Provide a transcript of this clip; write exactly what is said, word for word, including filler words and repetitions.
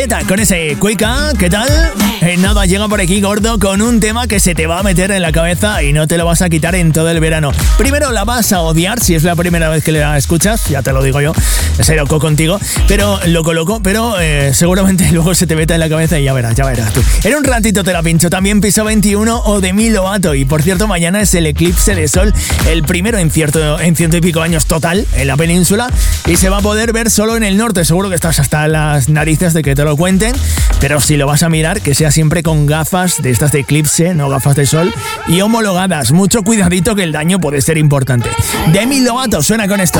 Con ese Cuica, ¿qué tal? Eh, nada, llega por aquí Gordo con un tema que se te va a meter en la cabeza y no te lo vas a quitar en todo el verano. Primero la vas a odiar si es la primera vez que la escuchas, ya te lo digo yo, se loco contigo, pero loco loco, pero eh, seguramente luego se te meta en la cabeza y ya verás, ya verás tú. En un ratito te la pincho, también Piso veintiuno o Demi Lovato, y por cierto mañana es el eclipse de sol, el primero en cierto, en ciento y pico años total en la península, y se va a poder ver solo en el norte. Seguro que estás hasta las narices de que te lo cuenten, pero si lo vas a mirar, que sea siempre con gafas de estas de eclipse, no gafas de sol, y homologadas. Mucho cuidadito que el daño puede ser importante. Demi Lovato suena con esto.